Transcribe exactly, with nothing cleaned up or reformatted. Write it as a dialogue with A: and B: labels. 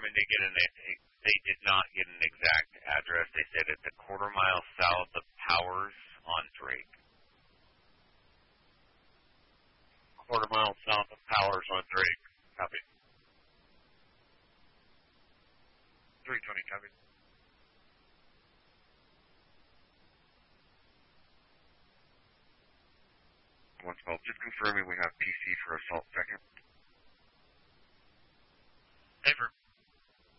A: department did get an they did not get an exact address. They said it's a quarter mile south of Powers on Drake.
B: Quarter mile south of Powers on Drake. Copy. three twenty, copy. one twelve, just confirming we have P C for assault second.
C: Favor.